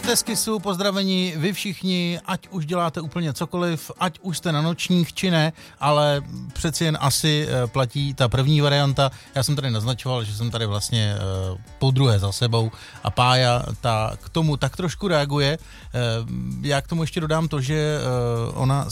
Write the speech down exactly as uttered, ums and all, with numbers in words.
Stezky jsou pozdravení vy všichni, ať už děláte úplně cokoliv, ať už jste na nočních či ne, ale přeci jen asi platí ta první varianta. Já jsem tady naznačoval, že jsem tady vlastně po druhé za sebou a Pája ta k tomu tak trošku reaguje. Já k tomu ještě dodám to, že ona